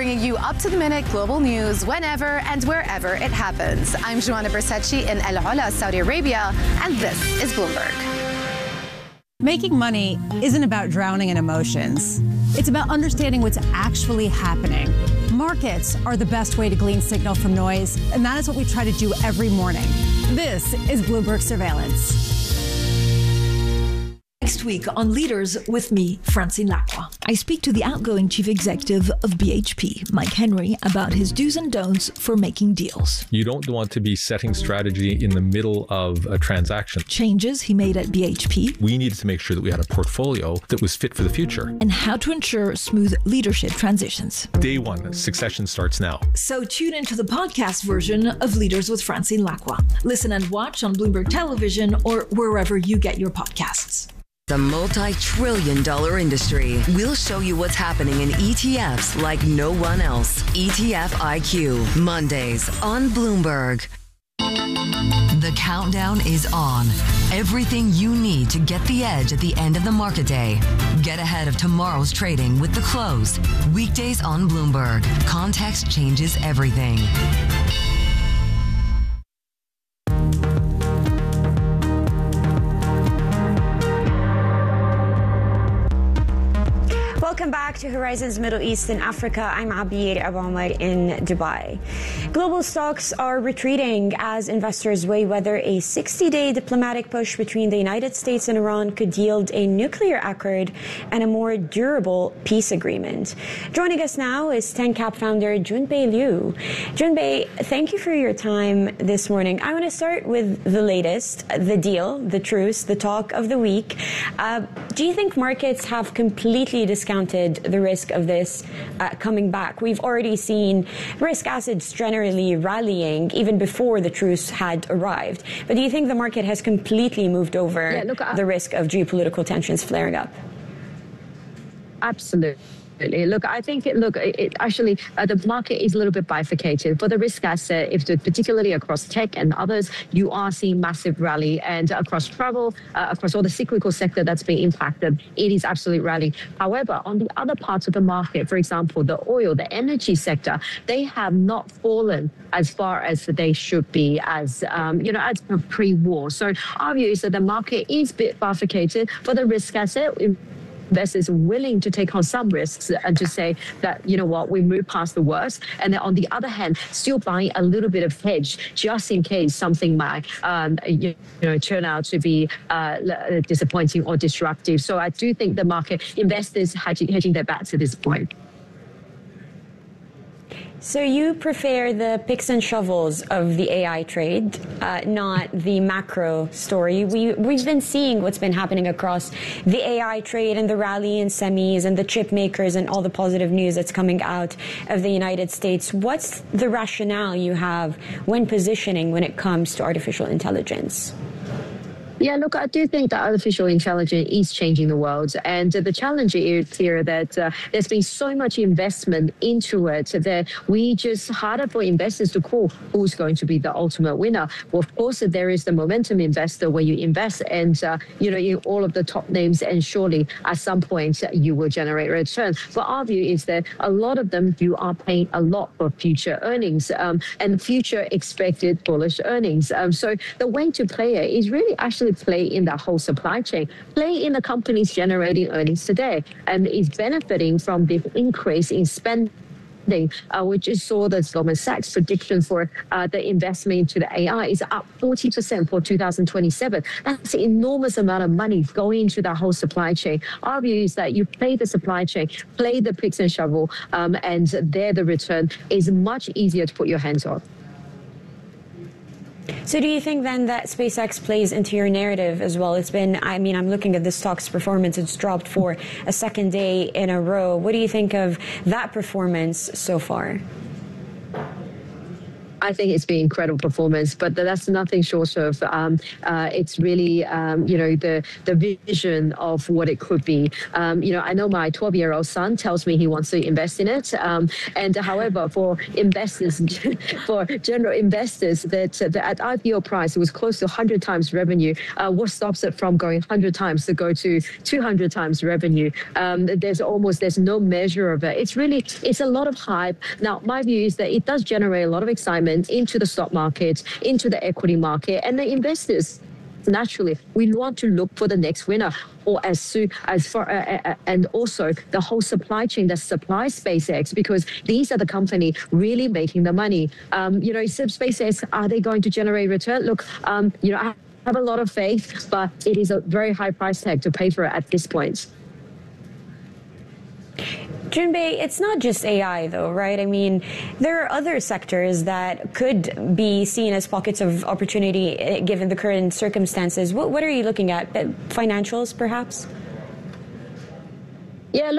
bringing you up-to-the-minute global news whenever and wherever it happens. I'm Joanna Bersecci in El Ola, Saudi Arabia, and this is Bloomberg. Making money isn't about drowning in emotions. It's about understanding what's actually happening. Markets are the best way to glean signal from noise, and that is what we try to do every morning. This is Bloomberg Surveillance. Next week on Leaders with me, Francine Lacqua. I speak to the outgoing chief executive of BHP, Mike Henry, about his do's and don'ts for making deals. You don't want to be setting strategy in the middle of a transaction. Changes he made at BHP. We needed to make sure that we had a portfolio that was fit for the future. And how to ensure smooth leadership transitions. Day one, succession starts now. So tune into the podcast version of Leaders with Francine Lacqua. Listen and watch on Bloomberg Television or wherever you get your podcasts. The multi-trillion-dollar industry. We'll show you what's happening in ETFs like no one else. ETF IQ, Mondays on Bloomberg. The countdown is on. Everything you need to get the edge at the end of the market day. Get ahead of tomorrow's trading with The Close. Weekdays on Bloomberg. Context changes everything. Welcome back to Horizons Middle East and Africa. I'm Abir Abu Omar in Dubai. Global stocks are retreating as investors weigh whether a 60-day diplomatic push between the United States and Iran could yield a nuclear accord and a more durable peace agreement. Joining us now is TenCap founder Junpei Liu. Junpei, thank you for your time this morning. I want to start with the latest, the deal, the truce, the talk of the week. Do you think markets have completely discounted the risk of this coming back? We've already seen risk assets generally rallying even before the truce had arrived. But do you think the market has completely moved over the risk of geopolitical tensions flaring up? Absolutely. Look, I think actually the market is a little bit bifurcated. For the risk asset, particularly across tech and others, you are seeing massive rally, and across travel, across all the cyclical sector that's been impacted, it is absolute rally. However, on the other parts of the market, for example, the oil, the energy sector, they have not fallen as far as they should be as as pre-war. So our view is that the market is a bit bifurcated. For the risk asset, investors are willing to take on some risks and to say that, you know what, we move past the worst. And then on the other hand, still buying a little bit of hedge just in case something might, turn out to be disappointing or disruptive. So I do think the market investors hedging their bets at this point. So you prefer the picks and shovels of the AI trade, not the macro story. We've been seeing what's been happening across the AI trade and the rally in semis and the chip makers and all the positive news that's coming out of the United States. What's the rationale you have when positioning when it comes to artificial intelligence? Yeah, look, I do think that artificial intelligence is changing the world. And the challenge is here that there's been so much investment into it that we just harder for investors to call who's going to be the ultimate winner. Well, of course, there is the momentum investor where you invest and, in all of the top names, and surely at some point you will generate return. But our view is that a lot of them, you are paying a lot for future earnings and future expected bullish earnings. So the way to play it is really actually play in that whole supply chain, play in the companies generating earnings today, and is benefiting from the increase in spending. We just saw the Goldman Sachs prediction for the investment into the AI is up 40% for 2027. That's an enormous amount of money going into that whole supply chain. Our view is that you play the supply chain, play the picks and shovel, and there the return is much easier to put your hands on. So do you think then that SpaceX plays into your narrative as well? I'm looking at the stock's performance. It's dropped for a second day in a row. What do you think of that performance so far? I think it's been incredible performance, but that's nothing short of, it's really, the vision of what it could be. I know my 12-year-old son tells me he wants to invest in it. And however, for investors, for general investors, that at IPO price, it was close to 100 times revenue. What stops it from going 100 times to go to 200 times revenue? There's no measure of it. It's a lot of hype. Now, my view is that it does generate a lot of excitement into the stock market, into the equity market, and the investors. Naturally, we want to look for the next winner, or and also the whole supply chain that supplies SpaceX, because these are the company really making the money. SpaceX, are they going to generate return? Look, I have a lot of faith, but it is a very high price tag to pay for it at this point. Junbei, it's not just AI, though, right? I mean, there are other sectors that could be seen as pockets of opportunity given the current circumstances. What are you looking at? Financials, perhaps? Yeah.